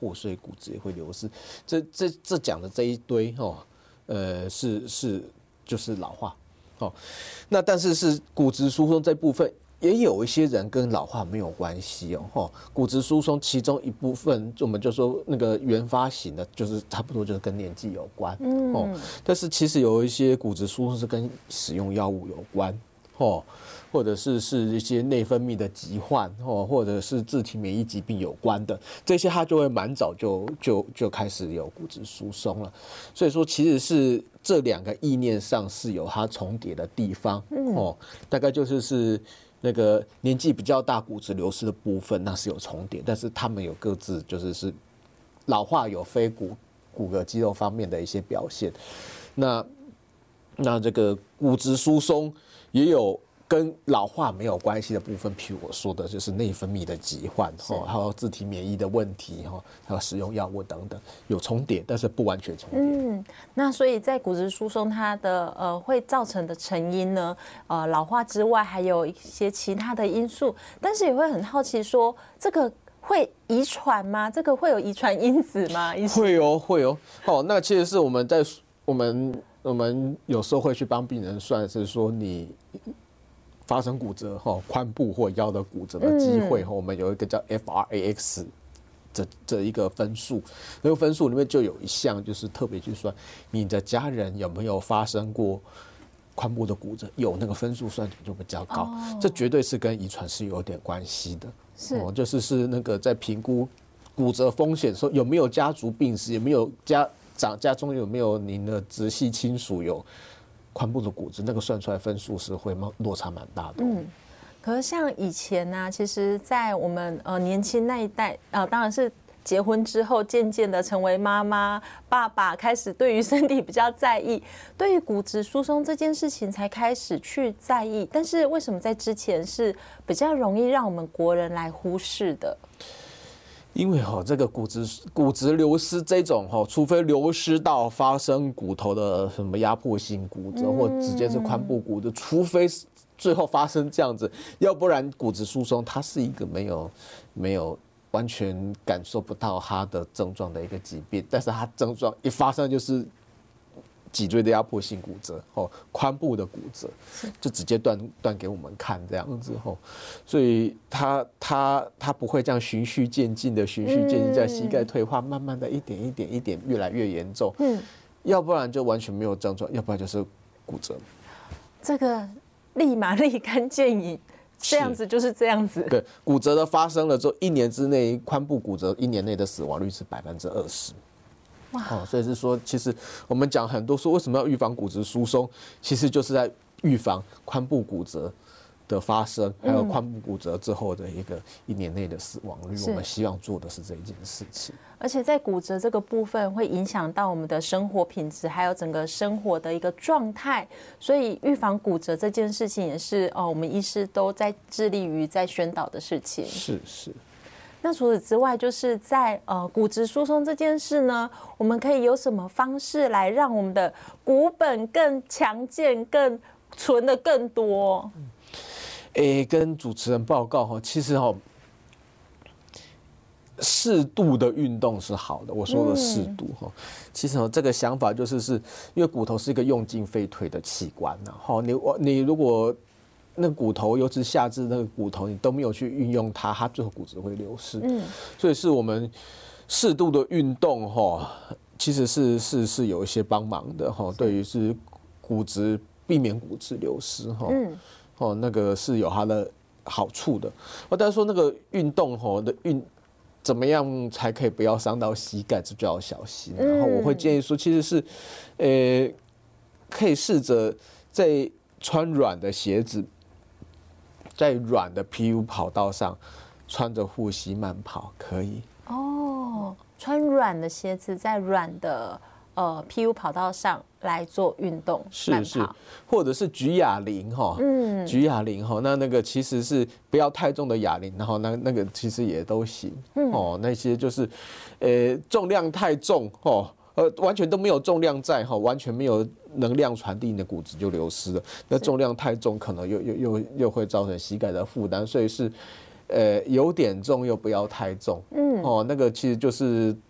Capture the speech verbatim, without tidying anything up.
破碎，骨质也会流失。这这这讲的这一堆哦，呃，是是就是老化哦。那但是是骨质疏松这部分。也有一些人跟老化没有关系哦，骨质疏松其中一部分，我们就说那个原发型的，就是差不多就是跟年纪有关，嗯，哦，但是其实有一些骨质疏松是跟使用药物有关，哦，或者是是一些内分泌的疾患，哦，或者是自体免疫疾病有关的，这些它就会蛮早就就就开始有骨质疏松了，所以说其实是这两个意念上是有它重叠的地方，哦，大概就是是。那个年纪比较大，骨质流失的部分那是有重叠，但是他们有各自就是是老化有非骨骨骼肌肉方面的一些表现。那那这个骨质疏松也有跟老化没有关系的部分，譬如我说的就是内分泌的疾患，还有自体免疫的问题，还有使用药物等等，有重叠，但是不完全重叠。 嗯，那所以在骨质疏松它的呃会造成的成因呢，呃老化之外，还有一些其他的因素，但是也会很好奇说，这个会遗传吗？这个会有遗传因子吗？ 会哦，会哦。哦，那其实是我们在我们我们有时候会去帮病人算，是说你。发生骨折哈，髋部或腰的骨折的机会，我们有一个叫 F R A X 这这一个分数，那个分数里面就有一项就是特别去算你的家人有没有发生过髋部的骨折，有那个分数算就比较高，哦、这绝对是跟遗传是有点关系的。 是， 哦，就是是那个在评估骨折风险说有没有家族病史，有没有家长家中有没有您的直系亲属有。髋部的骨质，那个算出来分数是会落差蛮大的。 嗯，可是像以前呢、啊，其实，在我们呃年轻那一代，呃，当然是结婚之后，渐渐的成为妈妈、爸爸，开始对于身体比较在意，对于骨质疏松这件事情才开始去在意。但是为什么在之前是比较容易让我们国人来忽视的？ 因为哈、哦，这个骨质骨质流失这种哈、哦，除非流失到发生骨头的什么压迫性骨折，嗯、或直接是髋部骨折，除非最后发生这样子，要不然骨质疏松它是一个没有没有完全感受不到它的症状的一个疾病，但是它症状一发生就是脊椎的压迫性骨折，哦，髋部的骨折，就直接断断给我们看这样子吼，所以它它它不会这样循序渐进的循序渐进，在膝盖退化，慢慢的一点一点一点越来越严重，嗯，要不然就完全没有症状，要不然就是骨折。 这个立马立竿见影，这样子就是这样子。 对，骨折的发生了之后，一年之内髋部骨折一年内的死亡率是百分之二十。哦，所以是说，其实我们讲很多说为什么要预防骨质疏松，其实就是在预防髋部骨折的发生，还有髋部骨折之后的一个一年内的死亡率。我们希望做的是这一件事情。 而且在骨折这个部分会影响到我们的生活品质，还有整个生活的一个状态。所以预防骨折这件事情也是哦，我们医师都在致力于在宣导的事情。 是是。 那除此之外，就是在呃骨质疏松这件事呢，我们可以有什么方式来让我们的骨本更强健、更存的更多？ 诶、欸，跟主持人报告哈，其实哈，适度的运动是好的。我说的适度哈，嗯、其实这个想法就是是因为骨头是一个用进废退的器官呐。哈，你我你如果那骨头，尤其下肢那个骨头，你都没有去运用它，它最后骨质会流失。嗯，所以是我们适度的运动，哈，其实是是是有一些帮忙的，哈。对于是骨质避免骨质流失，哈，嗯，哦，那个是有它的好处的。哦，但是说那个运动，哈的运怎么样才可以不要伤到膝盖，这就要小心。然后我会建议说，其实是，呃，可以试着在穿软的鞋子。在软的 P U 跑道上穿着护膝慢跑可以哦，穿软的鞋子在软的呃 P U 跑道上来做运动， 是是，或者是举哑铃哈，嗯，举哑铃哈，那那个其实是不要太重的哑铃，然后那那个其实也都行，嗯、哦，那些就是，呃，重量太重哦。呃，完全都没有重量在哈，完全没有能量传递，你的骨质就流失了。那重量太重，可能又又又又会造成膝盖的负担，所以是， 呃有点重又不要太重，嗯，哦，那个其实就是